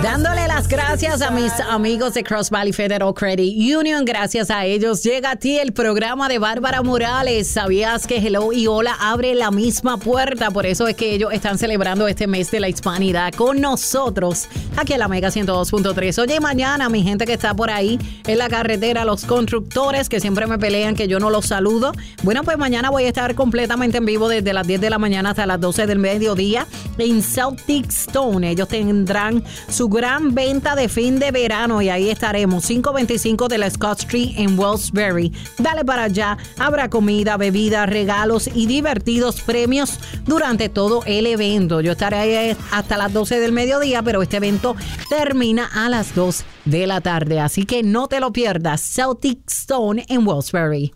Dándole las gracias a mis amigos de Cross Valley Federal Credit Union. Gracias a ellos llega a ti el programa de Bárbara Morales. ¿Sabías que Hello y Hola abre la misma puerta? Por eso es que ellos están celebrando este mes de la hispanidad con nosotros aquí en la Mega 102.3. Oye, mañana mi gente que está por ahí en la carretera, los constructores que siempre me pelean que yo no los saludo. Bueno, pues mañana voy a estar completamente en vivo desde las 10 de la mañana hasta las 12 del mediodía en Celtic Stone. Ellos tendrán su gran venta de fin de verano y ahí estaremos, 525 de la Scott Street en Wellsbury. Dale para allá, habrá comida, bebida, regalos y divertidos premios durante todo el evento. Yo estaré ahí hasta las 12 del mediodía, pero este evento termina a las 2 de la tarde, así que no te lo pierdas. Celtic Stone en Wellsbury.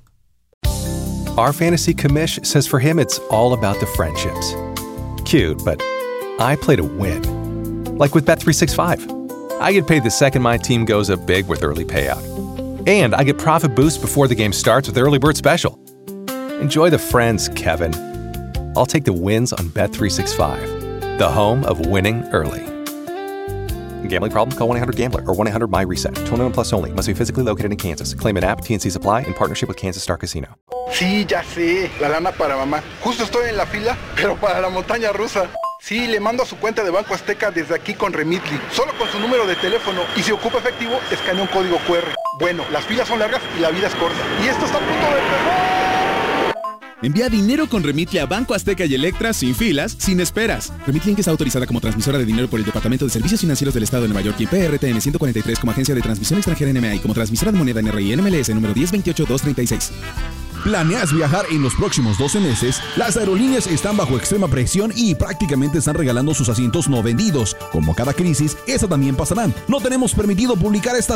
Our fantasy commish says for him it's all about the friendships. Cute, but I play to win. Like with Bet365. I get paid the second my team goes up big with early payout. And I get profit boosts before the game starts with Early Bird Special. Enjoy the friends, Kevin. I'll take the wins on Bet365, the home of winning early. Gambling problem? Call 1-800-GAMBLER or 1-800-MY-RESET. 21 plus only. Must be physically located in Kansas. Claim an app. TNC Supply in partnership with Kansas Star Casino. Sí, ya sé. La lana para mamá. Justo estoy en la fila, pero para la montaña rusa. Sí, le mando a su cuenta de Banco Azteca desde aquí con Remitly. Solo con su número de teléfono. Y si ocupa efectivo, escanea un código QR. Bueno, las filas son largas y la vida es corta. Y esto está a punto de empezar. Envía dinero con Remitly a Banco Azteca y Electra sin filas, sin esperas. Remitly Inc. está autorizada como transmisora de dinero por el Departamento de Servicios Financieros del Estado de Nueva York y PRTN 143 como agencia de transmisión extranjera NMA y como transmisora de moneda NRI NMLS número 1028-236. ¿Planeas viajar en los próximos 12 meses? Las aerolíneas están bajo extrema presión y prácticamente están regalando sus asientos no vendidos. Como cada crisis, esta también pasará. No tenemos permitido publicar esta